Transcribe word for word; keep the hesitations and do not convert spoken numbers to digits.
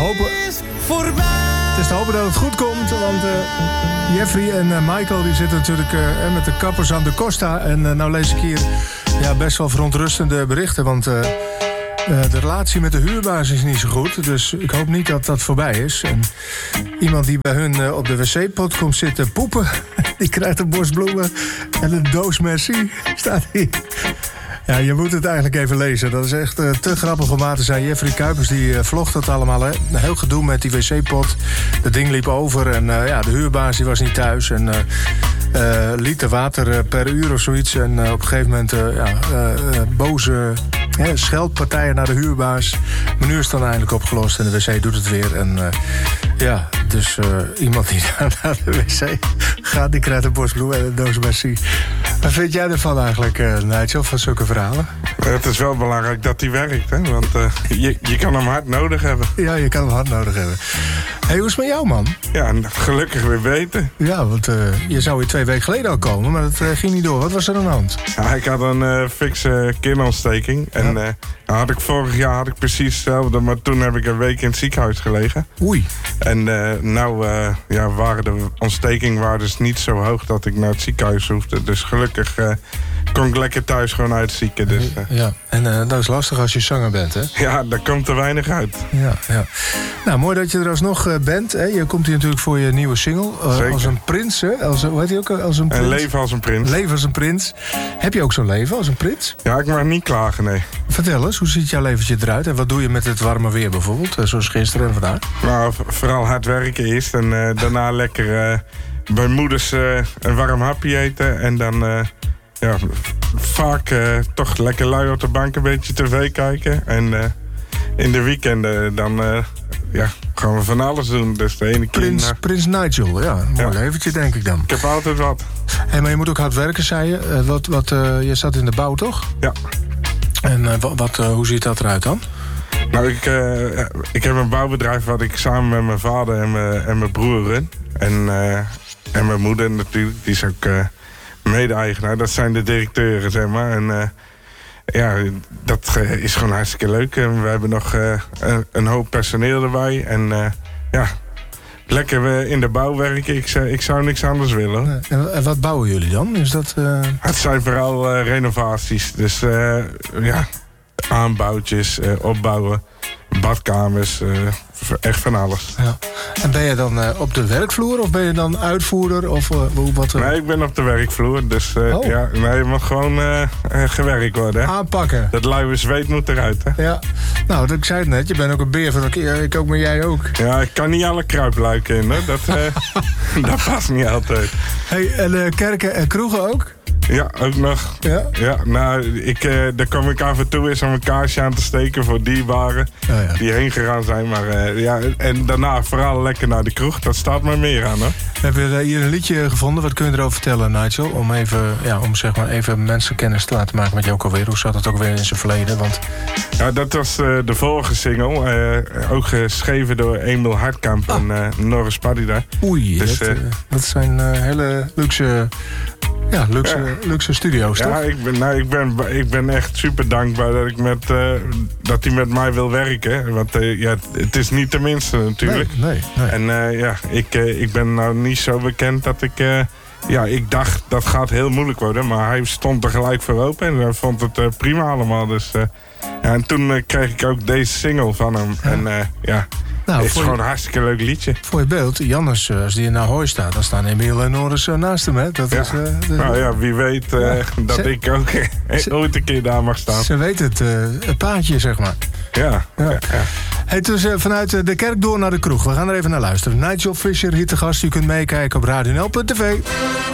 hopen... Het is te hopen dat het goed komt, want uh, Jeffrey en uh, Michael die zitten natuurlijk uh, met de kappers aan de Costa. En uh, nou lees ik hier ja, best wel verontrustende berichten, want uh, uh, de relatie met de huurbaas is niet zo goed. Dus ik hoop niet dat dat voorbij is. En iemand die bij hun uh, op de wc-pot komt zitten poepen, die krijgt een bos bloemen en een doos merci, staat hier. Ja, je moet het eigenlijk even lezen. Dat is echt uh, te grappig om aan te zijn. Jeffrey Kuipers die uh, vlogt dat allemaal. Hè. Een heel gedoe met die wc-pot. Dat ding liep over en uh, ja, de huurbaas die was niet thuis. En uh, uh, liter water uh, per uur of zoiets. En uh, op een gegeven moment uh, ja, uh, uh, boze uh, scheldpartijen naar de huurbaas. Maar nu is het dan eindelijk opgelost en de wc doet het weer. En uh, ja, dus uh, iemand die naar de wc gaat, die krijgt een bos bloemen en een doos merci. Wat vind jij ervan eigenlijk, uh, Nigel, van zulke verhalen? Het is wel belangrijk dat hij werkt, hè? Want uh, je, je kan hem hard nodig hebben. Ja, je kan hem hard nodig hebben. Hé, hey, hoe is het met jou, man? Ja, gelukkig weer beter. Ja, want uh, je zou hier twee weken geleden al komen, maar dat uh, ging niet door. Wat was er aan de hand? Ja, ik had een uh, fikse kinontsteking. En uh, had ik vorig jaar had ik precies hetzelfde, maar toen heb ik een week in het ziekenhuis gelegen. Oei. En uh, nou uh, ja, waren de ontstekingwaardes niet zo hoog dat ik naar het ziekenhuis hoefde. Dus gelukkig uh, kon ik lekker thuis gewoon uitzieken. Dus, uh. Ja, en uh, dat is lastig als je zanger bent, hè? Ja, daar komt er weinig uit. Ja, ja. Nou, mooi dat je er alsnog uh, bent. Hè? Je komt hier natuurlijk voor je nieuwe single. Uh, als een prins, hè? Als, hoe heet hij ook? Als een prins? Een leven als een prins. Leven als een prins. Heb je ook zo'n leven als een prins? Ja, ik mag niet klagen, nee. Vertel eens, hoe ziet jouw leventje eruit? En wat doe je met het warme weer bijvoorbeeld? Uh, zoals gisteren en vandaag. Nou, vooral hard werken eerst. En uh, daarna lekker uh, bij moeders uh, een warm hapje eten. En dan... Uh, Ja, vaak uh, toch lekker lui op de bank een beetje tv kijken. En uh, in de weekenden dan uh, ja, gaan we van alles doen. Dus de ene keer Prins, naar... Prins Nigel, ja. Een mooi ja. leventje, denk ik dan. Ik heb altijd wat. Hey, maar je moet ook hard werken, zei je. Uh, wat, wat, uh, je zat in de bouw, toch? Ja. En uh, wat, wat, uh, hoe ziet dat eruit dan? Nou, ik, uh, ik heb een bouwbedrijf wat ik samen met mijn vader en mijn, en mijn broer run. En, uh, en mijn moeder natuurlijk, die is ook... Uh, mede-eigenaar, dat zijn de directeuren, zeg maar. En uh, ja, dat uh, is gewoon hartstikke leuk. En we hebben nog uh, een, een hoop personeel erbij. En uh, ja, lekker uh, in de bouw werken. Ik, ik zou niks anders willen. En, en wat bouwen jullie dan? Is dat, uh... Het zijn vooral uh, renovaties. Dus uh, ja, aanbouwtjes, uh, opbouwen, badkamers, uh, echt van alles. Ja. En ben je dan uh, op de werkvloer of ben je dan uitvoerder? Of, uh, wat, uh... Nee, ik ben op de werkvloer. Dus uh, oh. ja, nee, je mag gewoon uh, gewerkt worden. Hè? Aanpakken. Dat luie zweet moet eruit. Hè? Ja, nou, dat, ik zei het net. Je bent ook een beer van elkaar. Ik ook, maar jij ook. Ja, ik kan niet alle kruipluiken in. Hè? Dat, uh, dat past niet altijd. Hey, en uh, kerken en kroegen ook? Ja, ook nog. Ja? Ja, nou, ik, uh, daar kom ik af en toe eens om een kaarsje aan te steken voor dierbaren oh ja. die heen gegaan zijn. Maar uh, ja, en daarna vooral lekker naar de kroeg. Dat staat maar meer aan, hè? We hebben hier een liedje gevonden. Wat kun je erover vertellen, Nigel? Om even, ja, om zeg maar even mensen kennis te laten maken met jou ook alweer. Hoe zat het ook weer in zijn verleden? Want... Ja, dat was uh, de vorige single. Uh, ook geschreven door Emil Hartkamp ah. en uh, Norris Padida. Oei, dus, dat, uh, dat zijn uh, hele luxe... Ja, luxe, ja. luxe studio's, toch? Ja, ik ben, nou, ik, ben, ik ben echt super dankbaar dat, ik met, uh, dat hij met mij wil werken. Want uh, ja, het is niet de minste natuurlijk. Nee, nee, nee. En uh, ja, ik, uh, ik ben nou niet zo bekend dat ik... Uh, ja, ik dacht dat gaat heel moeilijk worden. Maar hij stond er gelijk voor open en hij vond het uh, prima allemaal. Dus, uh, ja, en toen uh, kreeg ik ook deze single van hem. Ja. En uh, ja... Nou, het is gewoon een hartstikke leuk liedje. Voor je beeld, Jannes, als die in Ahoy staat, dan staan Emiel en Norris naast hem. Hè? Dat ja. is, uh, de... Nou ja, wie weet uh, ja. dat ze... ik ook ze... ooit een keer daar mag staan. Ze weet het, uh, het paadje, zeg maar. Ja. ja. ja. Hey, dus uh, vanuit de kerk door naar de kroeg. We gaan er even naar luisteren. Nigel Fisher hier te gast. U kunt meekijken op radio n l punt t v.